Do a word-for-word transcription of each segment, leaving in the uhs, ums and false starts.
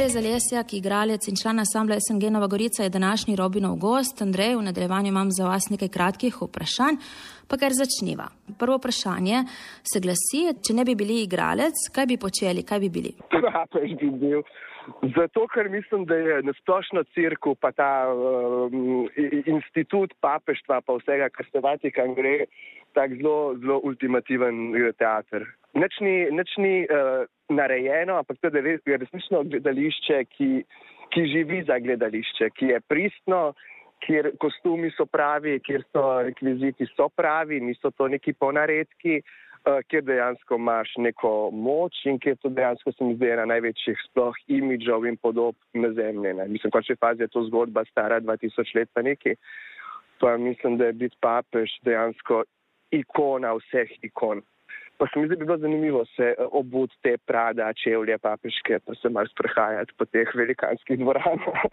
Andrej Zalesjak, igralec in član ansambla es en ge Nova Gorica, je današnji Robinov gost. Andrej, v nadaljevanju imam za vas nekaj kratkih vprašanj, pa kar začniva. Prvo vprašanje se glasi, če ne bi bili igralec, kaj bi počeli, kaj bi bili? Papež bi bil. Zato, ker mislim, da je nasplošno cirku, pa ta um, institut papeštva, pa vsega, kar se Vatikan gre, tak zelo, zelo ultimativen teater. Nič ni, nič ni uh, narejeno, ampak to je resnično gledališče, ki, ki živi za gledališče, ki je pristno, kjer kostumi so pravi, kjer so rekviziti so pravi, niso to neki ponaredki, uh, kjer dejansko imaš neko moč in kjer to dejansko se mi zdi ena največjih sploh imidžov in podob na zemlji. Ne. Mislim, končni fazi je to zgodba stara dva tisoč let pa neki. Pa mislim, da je biti papež dejansko ikona vseh ikon. Pa se mi zdi, bi bilo zanimivo se obuti te Prada čevlje papeške, pa se malo sprehajati po teh velikanskih dvoranah.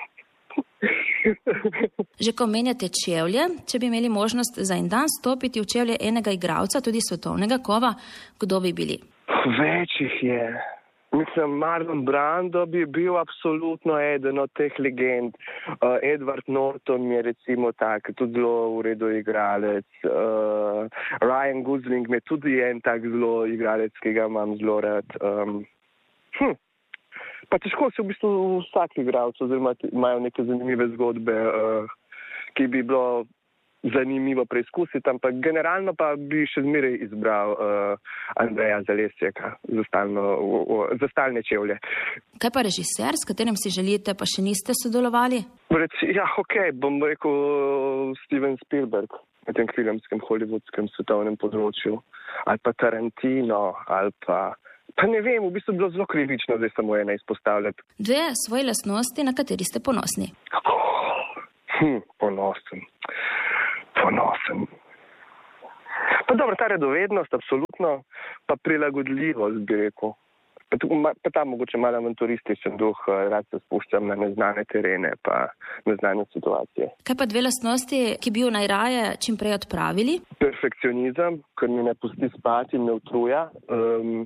Že ko menjate čevlje, če bi imeli možnost za en dan stopiti v čevlje enega igralca, tudi svetovnega kova, kdo bi bili? Več jih je. Mislim, Marlon Brando bi bil absolutno eden od teh legend. Uh, Edward Norton je recimo tak, tudi zelo v redu igralec. Uh, Ryan Gosling je tudi en tak zelo igralec, ki ga imam zelo rad. Um, hm. Pa težko se v bistvu vsak igralec, oziroma imajo neke zanimive zgodbe, uh, ki bi bilo zanimivo preizkusiti, ampak generalno pa bi še zmeraj izbral uh, Andreja Zalesjaka za, stalno, uh, za stalne čevlje. Kaj pa režiser, s katerim si želite, pa še niste sodelovali? Reci, ja, ok, bom rekel Steven Spielberg na tem filmskem, hollywoodskem svetovnem področju, ali pa Tarantino, ali pa Pa ne vem, v bistvu bilo zelo krivično, zdaj samo ena izpostavljati. Dve svoje lastnosti, na kateri ste ponosni? Hm, ponosen. Ponosen. Pa dobro, ta redovednost, absolutno, pa prilagodljivost, bi rekel. Pa, pa ta mogoče malo avanturističen duh, rad se spuščam na neznane terene, pa neznane situacije. Kaj pa dve lastnosti, ki bi jo najraje čim prej odpravili? Perfekcionizem, ker mi ne pusti spati in ne utruja. Um,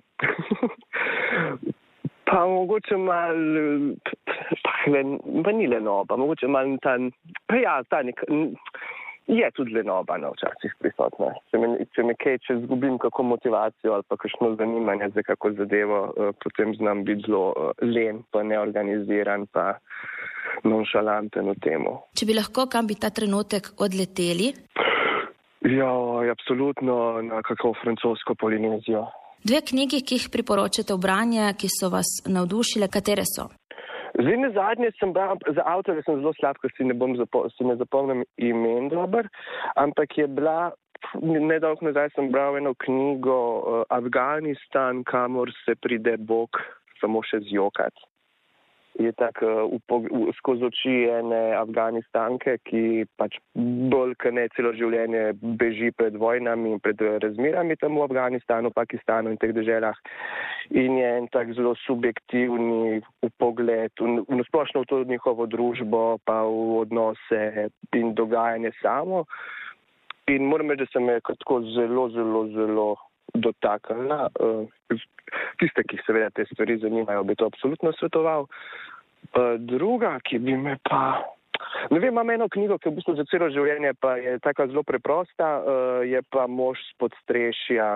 pa mogoče malo, pa ni lenoba, mogoče malo ta, pa ja, ta nek, je tudi lenoba na včasih prisotna. Če me, če me kaj, če zgubim kako motivacijo ali pa kakšno zanimanje za kako zadevo, potem znam biti zelo len, pa neorganiziran, pa nonšalanten v temu. Če bi lahko, kam bi ta trenutek odleteli? Ja, absolutno na kako francosko Polinezijo. Dve knjigi, ki jih priporočate v branje, ki so vas navdušile, katere so? Zdaj, na zadnje sem bral, za avtorja sem zelo slab, ker si ne, bom zapo, si ne zapomnim imen dober, ampak je bila, nedolgo nazaj sem bral eno knjigo uh, Afganistan, kamor se pride Bog samo še zjokati. Je tako uh, skozi oči ene Afganistanke, ki pač bolj kot ne celo življenje beži pred vojnami in pred razmerami tam v Afganistanu, Pakistanu in teh deželah. In je en tak zelo subjektivni pogled v, v nasplošno v to njihovo družbo, pa v odnose in dogajanje samo. In moram reči, da se me tako zelo, zelo, zelo dotaknila. Tiste, ki seveda te stvari zanimajo, bi to absolutno svetoval. Druga, ki bi me pa... Ne vem, imam eno knjigo, ki v bistvu za celo življenje pa je taka zelo preprosta, je pa Mož spod strešja.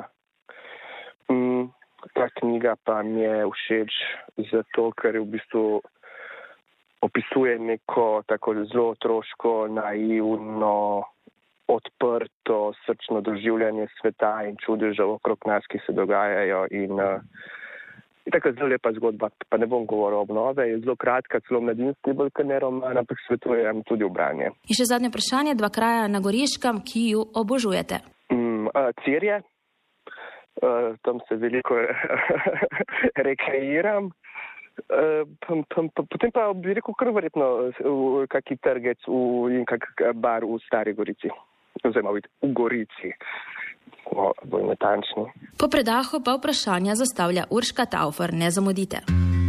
Ta knjiga pa mi je všeč zato, ker v bistvu opisuje neko tako zelo otroško, naivno, odprto, srčno doživljanje sveta in čudežev okrog nas, ki se dogajajo. In, uh, in tako zelo lepa zgodba, pa ne bom govoril o obnove, je zelo kratka, celo mladinski, bolj kot ne roman, ampak svetujem tudi v branje. In še zadnje vprašanje, dva kraja na Goriškem, ki ju obožujete. Mm, uh, Cirje, uh, tam se veliko rekreiram. Uh, p- p- p- potem pa bi rekel kar verjetno v kaki trgec v, in kak bar v Stari Gorici, oziroma v Gorici, bolj natančni. Po predahu pa vprašanja zastavlja Urška Taufer, ne zamudite.